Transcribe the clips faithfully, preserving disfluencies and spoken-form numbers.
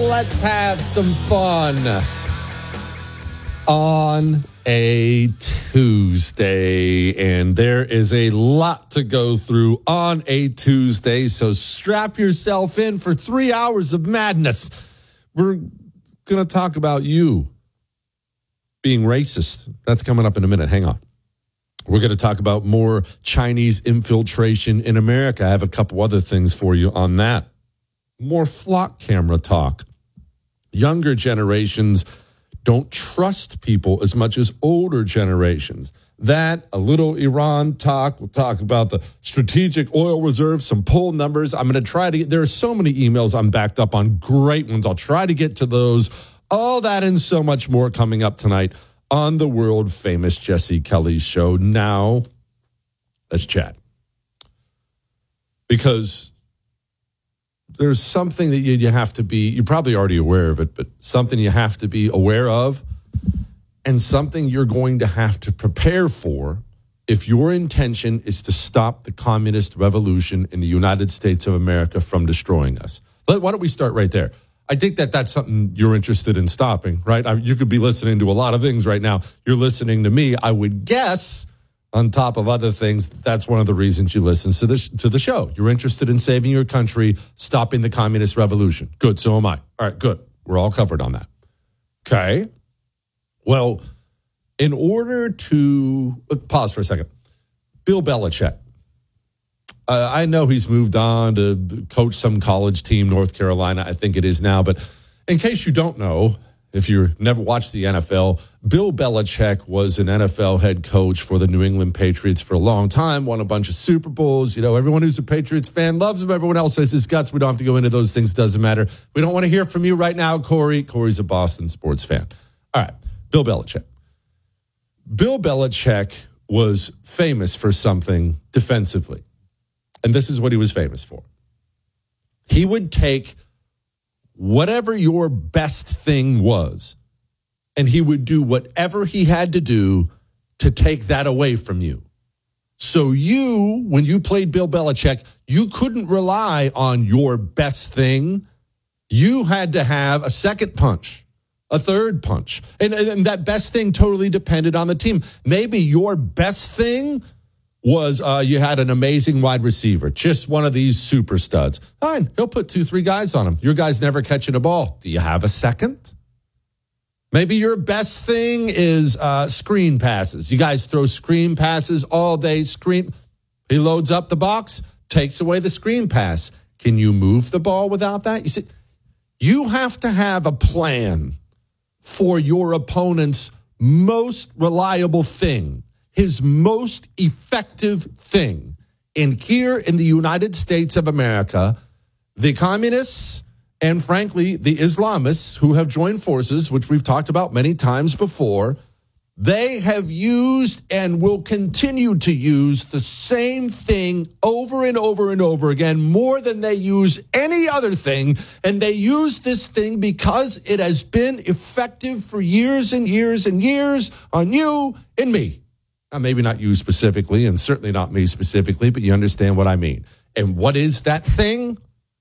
let's have some fun on a Tuesday. And there is a lot to go through on a Tuesday, so strap yourself in for three hours of madness. We're going to talk about you being racist. That's coming up in a minute. Hang on. We're going to talk about more Chinese infiltration in America. I have a couple other things for you on that. More flock camera talk. Younger generations don't trust people as much as older generations. That, a little Iran talk. We'll talk about the strategic oil reserve, some poll numbers. I'm going to try to get, there are so many emails I'm backed up on, great ones. I'll try to get to those. All that and so much more coming up tonight on the world famous Jesse Kelly show. Now, let's chat. Because there's something that you, you have to be, you're probably already aware of it, but something you have to be aware of and something you're going to have to prepare for if your intention is to stop the communist revolution in the United States of America from destroying us. Why don't we start right there? I think that that's something you're interested in stopping, right? I, you could be listening to a lot of things right now. You're listening to me. I would guess, on top of other things, that's one of the reasons you listen to the, to the show. You're interested in saving your country, stopping the communist revolution. Good, so am I. All right, good. We're all covered on that. Okay. Well, in order to, pause for a second. Bill Belichick. Uh, I know he's moved on to coach some college team, North Carolina, I think it is now. But in case you don't know, if you've never watched the N F L, Bill Belichick was an N F L head coach for the New England Patriots for a long time, won a bunch of Super Bowls. You know, everyone who's a Patriots fan loves him. Everyone else has his guts. We don't have to go into those things. Doesn't matter. We don't want to hear from you right now, Corey. Corey's a Boston sports fan. All right, Bill Belichick. Bill Belichick was famous for something defensively. And this is what he was famous for. He would take whatever your best thing was, and he would do whatever he had to do to take that away from you. So you, when you played Bill Belichick, you couldn't rely on your best thing. You had to have a second punch, a third punch. And, and that best thing totally depended on the team. Maybe your best thing was uh, you had an amazing wide receiver, just one of these super studs. Fine, he'll put two, three guys on him. Your guy's never catching a ball. Do you have a second? Maybe your best thing is uh, screen passes. You guys throw screen passes all day. Screen. He loads up the box, takes away the screen pass. Can you move the ball without that? You see, you have to have a plan for your opponent's most reliable thing. His most effective thing. And here in the United States of America, the communists and, frankly, the Islamists who have joined forces, which we've talked about many times before, they have used and will continue to use the same thing over and over and over again, more than they use any other thing. And they use this thing because it has been effective for years and years and years on you and me. Now, maybe not you specifically, and certainly not me specifically, but you understand what I mean. And what is that thing?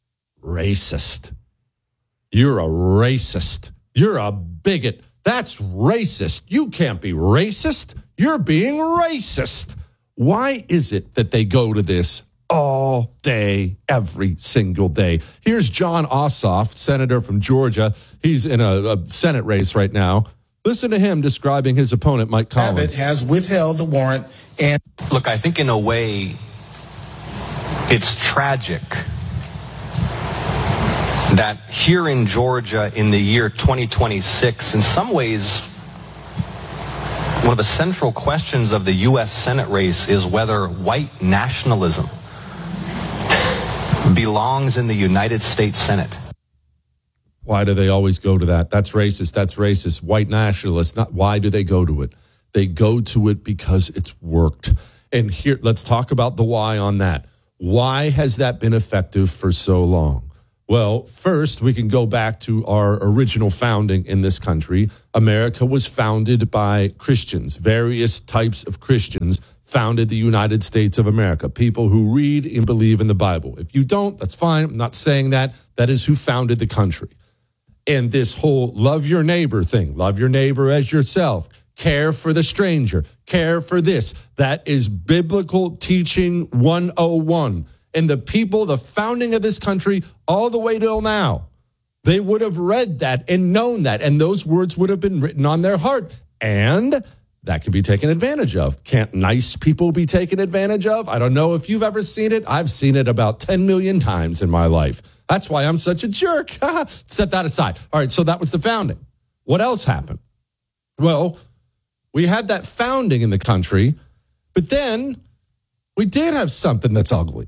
Racist. You're a racist. You're a bigot. That's racist. You can't be racist. You're being racist. Why is it that they go to this all day, every single day? Here's Jon Ossoff, senator from Georgia. He's in a, a Senate race right now. Listen to him describing his opponent, Mike Collins. Abbott has withheld the warrant. And look, I think in a way, it's tragic that here in Georgia in the year twenty twenty-six, in some ways, one of the central questions of the U S Senate race is whether white nationalism belongs in the United States Senate. Why do they always go to that? That's racist. That's racist. White nationalists. Not why do they go to it? They go to it because it's worked. And here, let's talk about the why on that. Why has that been effective for so long? Well, first, we can go back to our original founding in this country. America was founded by Christians. Various types of Christians founded the United States of America. People who read and believe in the Bible. If you don't, that's fine. I'm not saying that. That is who founded the country. And this whole love your neighbor thing, love your neighbor as yourself, care for the stranger, care for this. That is biblical teaching one oh one. And the people, the founding of this country, all the way till now, they would have read that and known that. And those words would have been written on their heart. And that can be taken advantage of. Can't nice people be taken advantage of? I don't know if you've ever seen it. I've seen it about ten million times in my life. That's why I'm such a jerk. Set that aside. All right, so that was the founding. What else happened? Well, we had that founding in the country, but then we did have something that's ugly.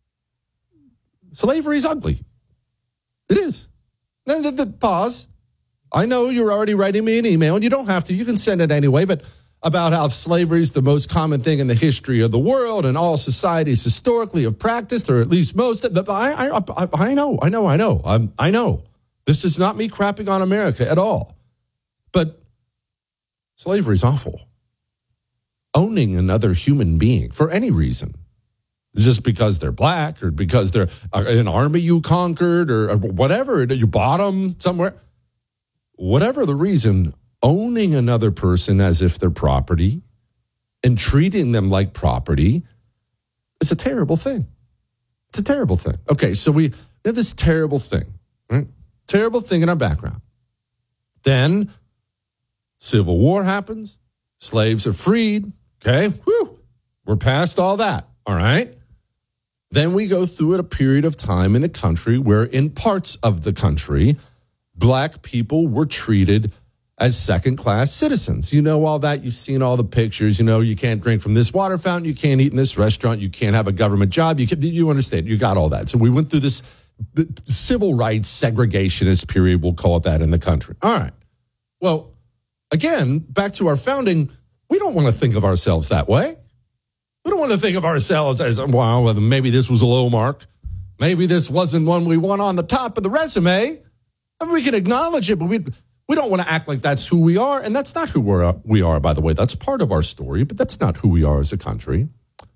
Slavery is ugly. It is. Then the, the, pause. I know you're already writing me an email, and you don't have to. You can send it anyway, but about how slavery is the most common thing in the history of the world, and all societies historically have practiced, or at least most. But I, I, I, I know, I know, I know, I'm, I know. This is not me crapping on America at all. But slavery is awful. Owning another human being for any reason, just because they're black or because they're an army you conquered or, or whatever, you bought them somewhere. Whatever the reason, owning another person as if they're property and treating them like property is a terrible thing. It's a terrible thing. Okay, so we have this terrible thing, right? Terrible thing in our background. Then Civil War happens. Slaves are freed. Okay, whew, we're past all that, all right? Then we go through a period of time in the country where in parts of the country, black people were treated as second-class citizens. You know all that. You've seen all the pictures. You know, you can't drink from this water fountain. You can't eat in this restaurant. You can't have a government job. You can, you understand. You got all that. So we went through this civil rights segregationist period, we'll call it that, in the country. All right. Well, again, back to our founding, we don't want to think of ourselves that way. We don't want to think of ourselves as, well, maybe this was a low mark. Maybe this wasn't one we want on the top of the resume. I mean, we can acknowledge it, but we we don't want to act like that's who we are. And that's not who we're, we are, by the way. That's part of our story, but that's not who we are as a country.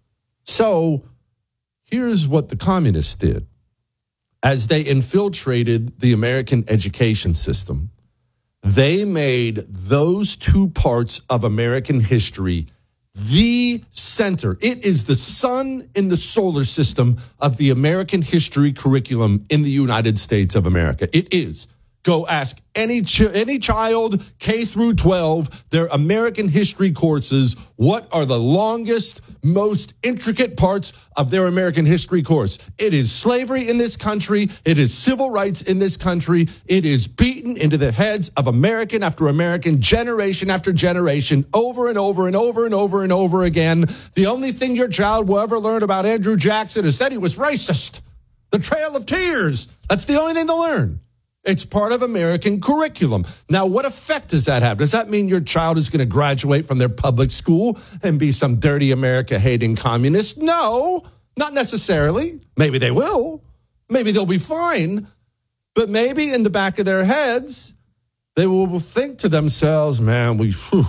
So here's what the communists did. As they infiltrated the American education system, they made those two parts of American history the center. It is the sun in the solar system of the American history curriculum in the United States of America. It is. Go ask any ch- any child, K through twelve, their American history courses, what are the longest, most intricate parts of their American history course? It is slavery in this country. It is civil rights in this country. It is beaten into the heads of American after American, generation after generation, over and over and over and over and over again. The only thing your child will ever learn about Andrew Jackson is that he was racist. The Trail of Tears. That's the only thing they'll learn. It's part of American curriculum. Now, what effect does that have? Does that mean your child is going to graduate from their public school and be some dirty America-hating communist? No, not necessarily. Maybe they will. Maybe they'll be fine. But maybe in the back of their heads, they will think to themselves, man, we, whew,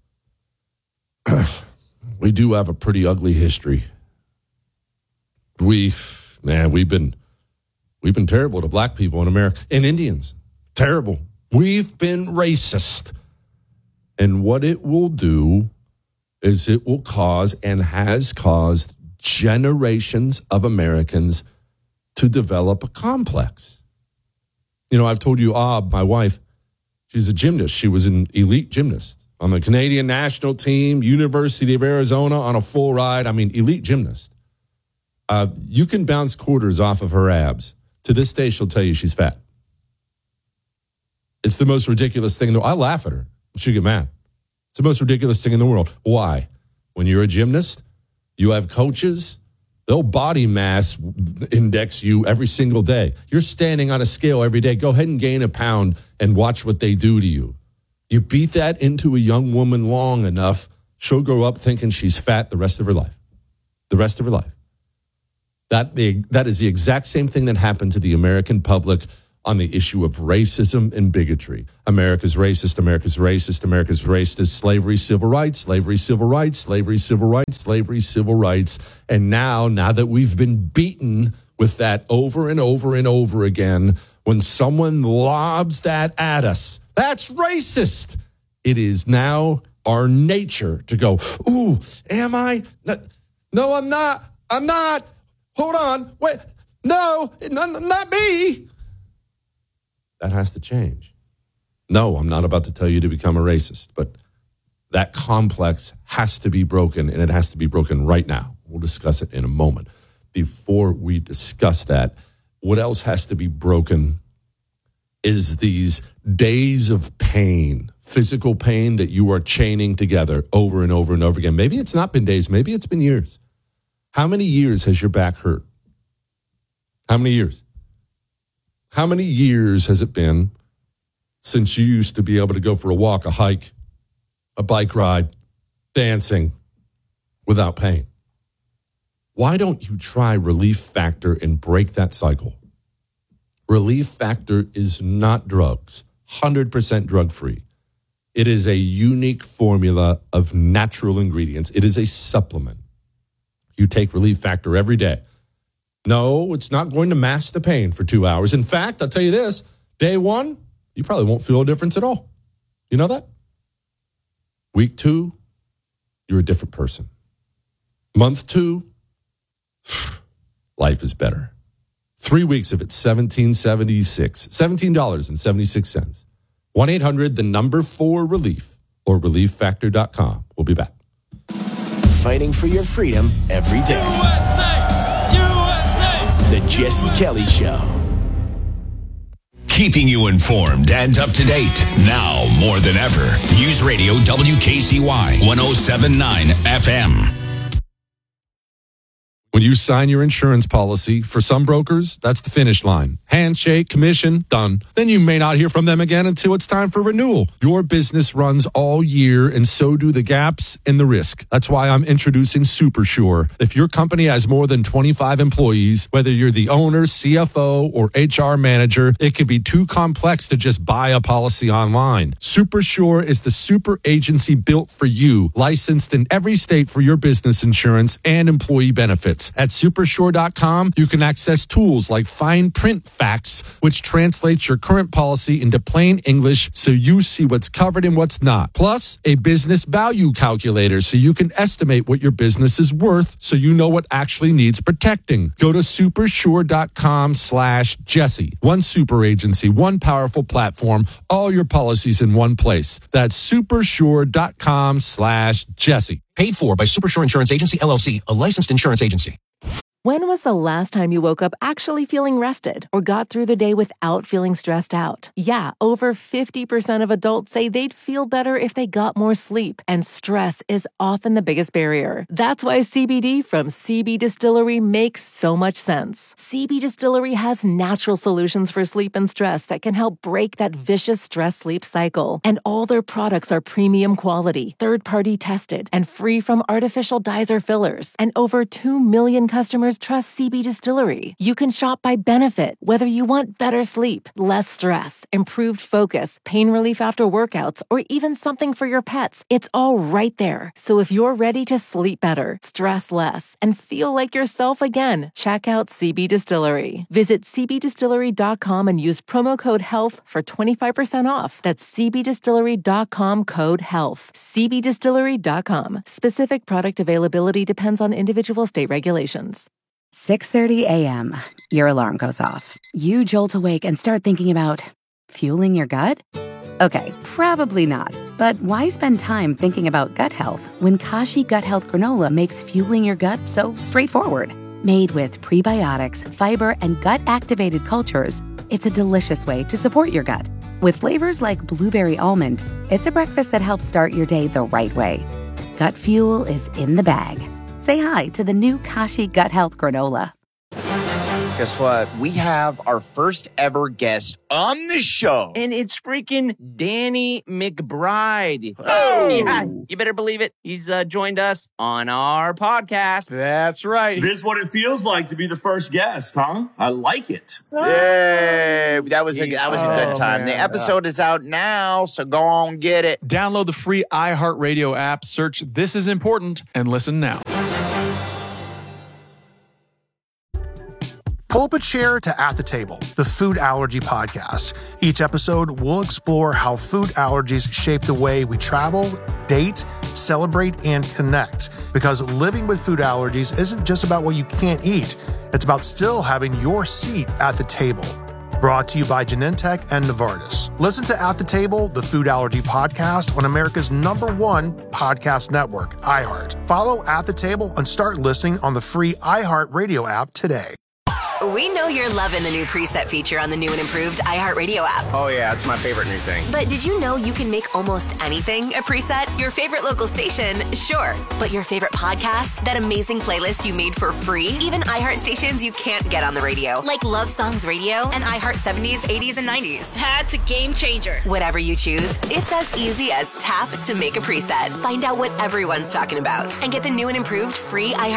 we do have a pretty ugly history. We, man, we've been... We've been terrible to black people in America and Indians. Terrible. We've been racist. And what it will do is it will cause and has caused generations of Americans to develop a complex. You know, I've told you, ah, my wife, she's a gymnast. She was an elite gymnast on the Canadian national team, University of Arizona on a full ride. I mean, elite gymnast. Uh, you can bounce quarters off of her abs. To this day, she'll tell you she's fat. It's the most ridiculous thing in the world. I laugh at her. She'll get mad. It's the most ridiculous thing in the world. Why? When you're a gymnast, you have coaches. They'll body mass index you every single day. You're standing on a scale every day. Go ahead and gain a pound and watch what they do to you. You beat that into a young woman long enough, she'll grow up thinking she's fat the rest of her life. The rest of her life. That the, that is the exact same thing that happened to the American public on the issue of racism and bigotry. America's racist, America's racist, America's racist, slavery, civil rights, slavery, civil rights, slavery, civil rights, slavery, civil rights. And now, now that we've been beaten with that over and over and over again. When someone lobs that at us, that's racist. It is now our nature to go, ooh, am I? No, I'm not. I'm not. Hold on. Wait. No, not, not me. That has to change. No, I'm not about to tell you to become a racist, but that complex has to be broken, and it has to be broken right now. We'll discuss it in a moment. Before we discuss that, what else has to be broken is these days of pain, physical pain that you are chaining together over and over and over again. Maybe it's not been days, maybe it's been years. How many years has your back hurt? How many years? How many years has it been since you used to be able to go for a walk, a hike, a bike ride, dancing without pain? Why don't you try Relief Factor and break that cycle? Relief Factor is not drugs, one hundred percent drug-free. It is a unique formula of natural ingredients. It is a supplement. You take Relief Factor every day. No, it's not going to mask the pain for two hours. In fact, I'll tell you this, day one, you probably won't feel a difference at all. You know that? Week two, you're a different person. Month two, life is better. Three weeks of it, seventeen seventy-six, seventeen dollars and seventy-six cents. one eight hundred, the number four relief, or relief factor dot com. We'll be back. Fighting for your freedom every day. U S A! U S A! The Jesse Kelly Show. Keeping you informed and up to date. Now more than ever. News Radio W K C Y one oh seven point nine F M. When you sign your insurance policy, for some brokers, that's the finish line. Handshake, commission, done. Then you may not hear from them again until it's time for renewal. Your business runs all year, and so do the gaps and the risk. That's why I'm introducing SuperSure. If your company has more than twenty-five employees, whether you're the owner, C F O, or H R manager, it can be too complex to just buy a policy online. SuperSure is the super agency built for you, licensed in every state for your business insurance and employee benefits. At supersure dot com, you can access tools like fine print facts, which translates your current policy into plain English so you see what's covered and what's not. Plus, a business value calculator so you can estimate what your business is worth so you know what actually needs protecting. Go to supersure dot com slash Jesse. One super agency, one powerful platform, all your policies in one place. That's supersure dot com slash Jesse. Paid for by SuperSure Insurance Agency, L L C, a licensed insurance agency. When was the last time you woke up actually feeling rested or got through the day without feeling stressed out? Yeah, over fifty percent of adults say they'd feel better if they got more sleep, and stress is often the biggest barrier. That's why C B D from C B Distillery makes so much sense. C B Distillery has natural solutions for sleep and stress that can help break that vicious stress-sleep cycle. And all their products are premium quality, third-party tested, and free from artificial dyes or fillers. And over two million customers trust C B Distillery. You can shop by benefit, whether you want better sleep, less stress, improved focus, pain relief after workouts, or even something for your pets. It's all right there. So if you're ready to sleep better, stress less, and feel like yourself again, check out C B Distillery. Visit c b distillery dot com and use promo code HEALTH for twenty-five percent off. That's c b distillery dot com code HEALTH. c b distillery dot com. Specific product availability depends on individual state regulations. six thirty a.m. Your alarm goes off. You jolt awake and start thinking about fueling your gut? Okay, probably not. But why spend time thinking about gut health when Kashi Gut Health Granola makes fueling your gut so straightforward? Made with prebiotics, fiber, and gut-activated cultures, it's a delicious way to support your gut. With flavors like blueberry almond, it's a breakfast that helps start your day the right way. Gut fuel is in the bag. Say hi to the new Kashi Gut Health Granola. Guess what? We have our first ever guest on the show. And it's freaking Danny McBride. Oh! Yeah, you better believe it. He's uh, joined us on our podcast. That's right. This is what it feels like to be the first guest, huh? I like it. Yay! That was a, that was a good time. Oh, the man. episode is out now, so go on, get it. Download the free iHeartRadio app, search This Is Important, and listen now. Pull up a chair to At the Table, the food allergy podcast. Each episode will explore how food allergies shape the way we travel, date, celebrate, and connect. Because living with food allergies isn't just about what you can't eat. It's about still having your seat at the table. Brought to you by Genentech and Novartis. Listen to At the Table, the food allergy podcast on America's number one podcast network, iHeart. Follow At the Table and start listening on the free iHeart Radio app today. We know you're loving the new preset feature on the new and improved iHeartRadio app. Oh yeah, it's my favorite new thing. But did you know you can make almost anything a preset? Your favorite local station, sure. But your favorite podcast? That amazing playlist you made for free? Even iHeart stations you can't get on the radio, like Love Songs Radio and iHeart seventies, eighties, and nineties. That's a game changer. Whatever you choose, it's as easy as tap to make a preset. Find out what everyone's talking about and get the new and improved free iHeart